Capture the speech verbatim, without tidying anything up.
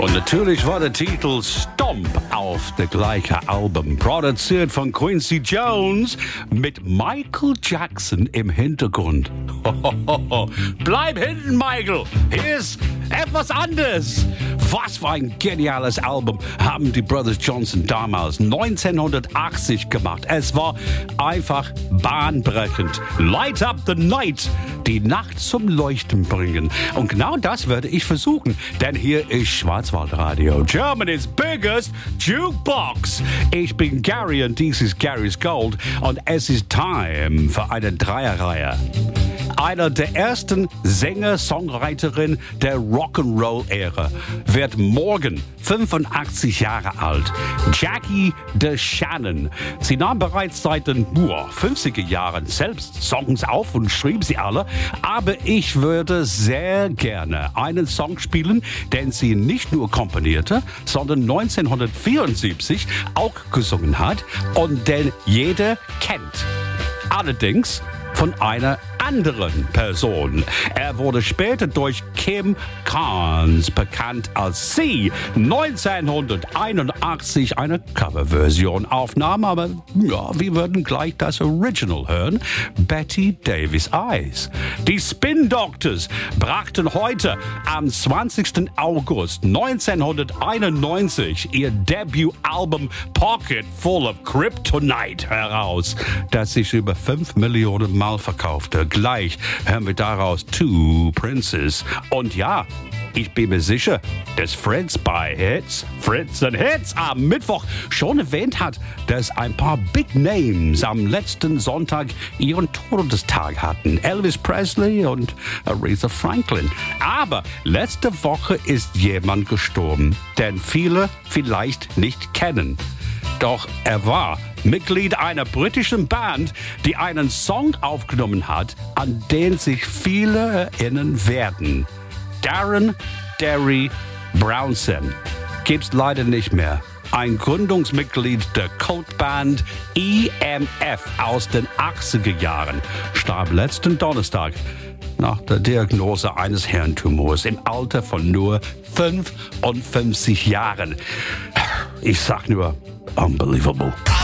Und natürlich war der Titel Stomp auf der gleichen Album, produziert von Quincy Jones mit Michael Jackson im Hintergrund. Hohoho. Bleib hinten, Michael! Hier ist etwas anderes. Was für ein geniales Album haben die Brothers Johnson damals neunzehnhundertachtzig gemacht. Es war einfach bahnbrechend. Light up the night. Die Nacht zum Leuchten bringen. Und genau das werde ich versuchen. Denn hier ist Schwarzwaldradio, Germany's biggest jukebox. Ich bin Gary und dies ist Gary's Gold. Und es ist Time für eine Dreierreihe. Einer der ersten Sänger, Songwriterin der Rock'n'Roll-Ära wird morgen fünfundachtzig Jahre alt. Jackie DeShannon. Sie nahm bereits seit den uh, fünfziger Jahren selbst Songs auf und schrieb sie alle. Aber ich würde sehr gerne einen Song spielen, den sie nicht nur komponierte, sondern neunzehnhundertvierundsiebzig auch gesungen hat und den jeder kennt. Allerdings von einer anderen Person. Er wurde später durch Kim Carnes bekannt, als sie neunzehnhunderteinundachtzig eine Coverversion aufnahm, aber ja, wir würden gleich das Original hören. Betty Davis Eyes. Die Spin Doctors brachten heute am zwanzigsten August neunzehnhunderteinundneunzig ihr Debütalbum Pocket Full of Kryptonite heraus, das sich über fünf Millionen Mal verkaufte. Gleich hören wir daraus Two Princes. Und ja, ich bin mir sicher, dass Fritz bei Hits, Fritz and Hits am Mittwoch schon erwähnt hat, dass ein paar Big Names am letzten Sonntag ihren Todestag hatten. Elvis Presley und Aretha Franklin. Aber letzte Woche ist jemand gestorben, den viele vielleicht nicht kennen. Doch er war Mitglied einer britischen Band, die einen Song aufgenommen hat, an den sich viele erinnern werden. Darren Derry Brownson gibt's leider nicht mehr. Ein Gründungsmitglied der Kultband E M F aus den achtziger Jahren starb letzten Donnerstag nach der Diagnose eines Hirntumors im Alter von nur fünfundfünfzig Jahren. Ich sag nur, unbelievable.